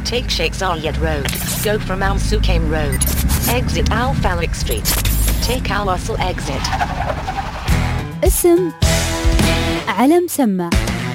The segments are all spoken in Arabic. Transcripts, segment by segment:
Take Sheikh Zayed Road. Go from Al Sukaim Road. Exit Al Falak Street. Take Al Wasl exit. اسم على مسمى.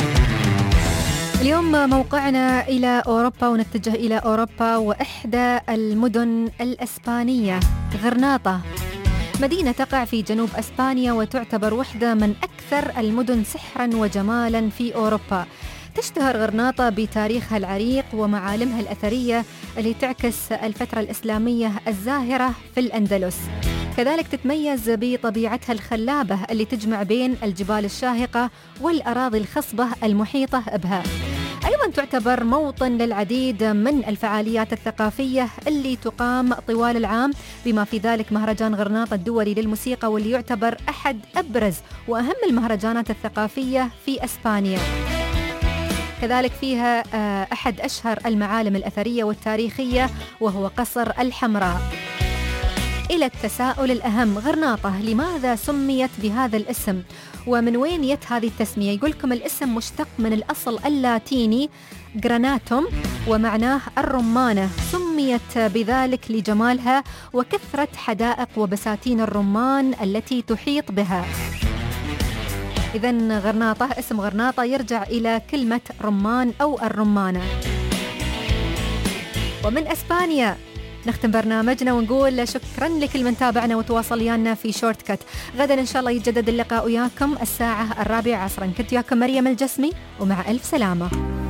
اليوم موقعنا إلى أوروبا، ونتجه إلى أوروبا وإحدى المدن الإسبانية غرناطة. مدينة تقع في جنوب إسبانيا وتعتبر واحدة من أكثر المدن سحراً وجمالاً في أوروبا. تشتهر غرناطة بتاريخها العريق ومعالمها الأثرية اللي تعكس الفترة الإسلامية الزاهرة في الأندلس. كذلك تتميز بطبيعتها الخلابة اللي تجمع بين الجبال الشاهقة والأراضي الخصبة المحيطة بها. أيضاً تعتبر موطن للعديد من الفعاليات الثقافية اللي تقام طوال العام، بما في ذلك مهرجان غرناطة الدولي للموسيقى، واللي يعتبر أحد أبرز وأهم المهرجانات الثقافية في إسبانيا. كذلك فيها أحد أشهر المعالم الأثرية والتاريخية وهو قصر الحمراء. إلى التساؤل الأهم، غرناطة لماذا سميت بهذا الاسم؟ ومن وين يت هذه التسمية؟ يقولكم الاسم مشتق من الأصل اللاتيني غراناتوم ومعناه الرمانة، سميت بذلك لجمالها وكثرة حدائق وبساتين الرمان التي تحيط بها. إذن غرناطة، اسم غرناطة يرجع إلى كلمة رمان أو الرمانة. ومن أسبانيا نختم برنامجنا ونقول شكرا لكل من تابعنا وتواصل ويانا في شورت كات. غدا إن شاء الله يتجدد اللقاء وياكم الساعة 4 عصرا. كنت وياكم مريم الجسمي، ومع ألف سلامة.